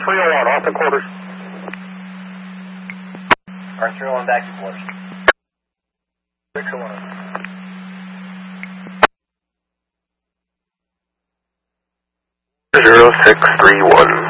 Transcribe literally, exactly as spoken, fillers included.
three oh one, off the quarters. R three oh one, back to quarters. six oh one. zero six three one.